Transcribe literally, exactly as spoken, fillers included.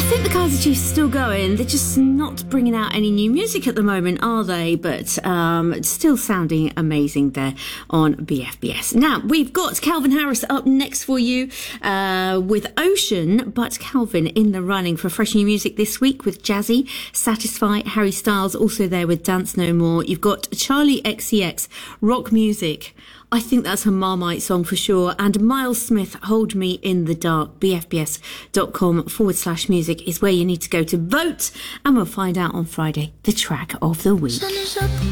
think the Kaiser Chiefs are still going. They're just not bringing out any new music at the moment, are they? But um, still sounding amazing there on B F B S. Now, we've got Calvin Harris up next for you uh, with Ocean, but Calvin in the running for fresh new music this week with Jazzy, Satisfy, Harry Styles, also there with Dance No More. You've got Charlie X C X, Rock Music. I think that's a Marmite song for sure. And Miles Smith, Hold Me in the Dark. bfbs.com forward slash music is where you need to go to vote. And we'll find out on Friday the track of the week.